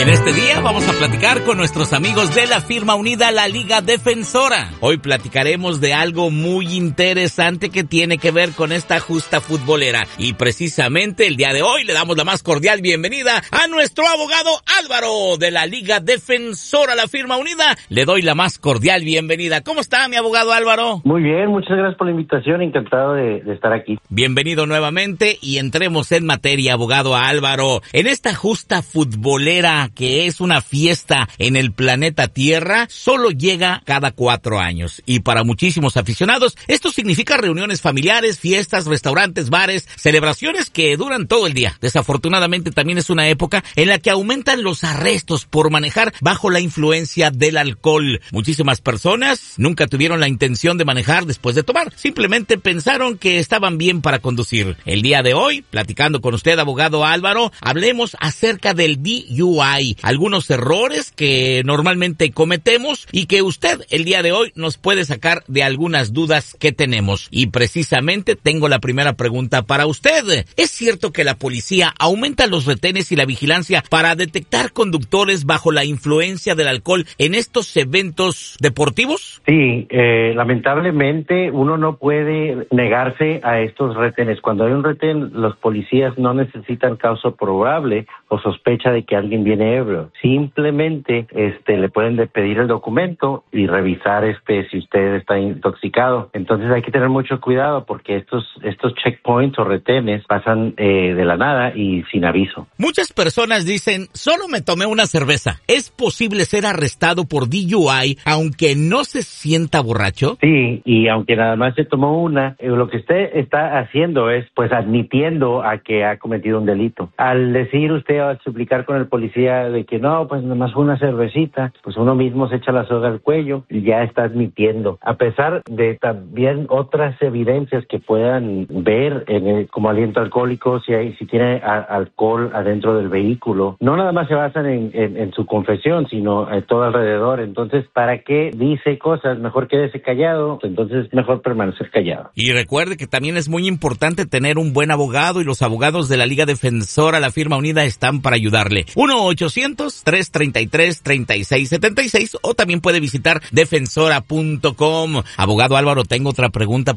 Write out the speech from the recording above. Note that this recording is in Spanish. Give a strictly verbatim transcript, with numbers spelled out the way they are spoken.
en este día vamos a platicar con nuestros amigos de la firma unida La Liga Defensora. Hoy platicaremos de algo muy interesante que tiene que ver con esta justa futbolera. Y precisamente el día de hoy le damos la más cordial bienvenida a nuestro abogado Álvaro de la Liga Defensora, la firma unida. Le doy la más cordial bienvenida. ¿Cómo está, mi abogado Álvaro? Muy bien, muchas gracias por la invitación. Encantado de, de estar aquí. Bienvenido nuevamente y entremos en materia, abogado Álvaro. En esta justa futbolera que es una fiesta en el planeta Tierra, solo llega cada cuatro años. Y para muchísimos aficionados, esto significa reuniones familiares, fiestas, restaurantes, bares, celebraciones que duran todo el día. Desafortunadamente también es una época en la que aumentan los arrestos por manejar bajo la influencia del alcohol. Muchísimas personas nunca tuvieron la intención de manejar después de tomar. Simplemente pensaron que estaban bien para conducir. El día de hoy, platicando con usted, abogado Álvaro, hablemos acerca del D U I. Algunos errores que normalmente cometemos y que usted el día de hoy nos puede sacar de algunas dudas que tenemos. Y precisamente tengo la primera pregunta para usted. ¿Es cierto que la policía aumenta los retenes y la vigilancia para detectar conductores bajo la influencia del alcohol en estos eventos deportivos? Sí, eh, lamentablemente uno no puede negarse a estos retenes. Cuando hay un retén, los policías no necesitan causa probable o sospecha de que alguien viene ebrio. Simplemente este le pueden de pedir el documento y revisar este si usted está intoxicado. Entonces hay que tener mucho cuidado porque estos estos checkpoints o retenes pasan eh, de la nada y sin aviso. Muchas personas dicen, solo me tomé una cerveza. ¿Es posible ser arrestado por D U I aunque no se sienta borracho? Sí, y aunque nada más se tomó una, eh, lo que usted está haciendo es pues admitiendo a que ha cometido un delito. Al decir usted, al suplicar con el policía de que no, pues nada más fue una cervecita, pues uno mismo se echa la soga al cuello y ya está admitiendo. A pesar de también otras evidencias que puedan ver en el, como aliento alcohólico, si hay, si tiene a, alcohol adentro del vehículo, no nada más se basan en, en, en su confesión, sino en todo alrededor. Entonces, ¿para qué dice cosas? Mejor quédese callado, entonces mejor permanecer callado. Y recuerde que también es muy importante tener un buen abogado y los abogados de la Liga Defensora, la firma unida, están para ayudarle. uno ochocientos, tres treinta y tres, treinta y seis setenta y seis o también puede visitar defensora punto com. Abogado Álvaro, tengo otra pregunta